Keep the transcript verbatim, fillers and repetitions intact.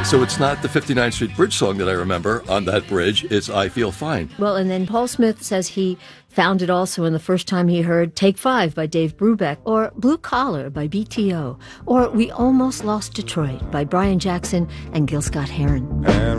So it's not the fifty-ninth Street Bridge song that I remember on that bridge. It's I Feel Fine. Well, and then Paul Smith says he found it also in the first time he heard Take Five by Dave Brubeck, or Blue Collar by B T O, or We Almost Lost Detroit by Brian Jackson and Gil Scott-Heron. And